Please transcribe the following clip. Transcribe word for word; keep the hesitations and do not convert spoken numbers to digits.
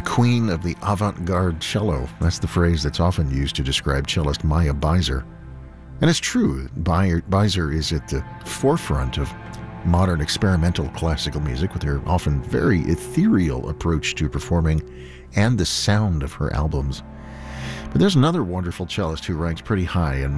queen of the avant-garde cello. That's the phrase that's often used to describe cellist Maya Beiser. And it's true, Beiser is at the forefront of modern experimental classical music with her often very ethereal approach to performing and the sound of her albums. But there's another wonderful cellist who ranks pretty high in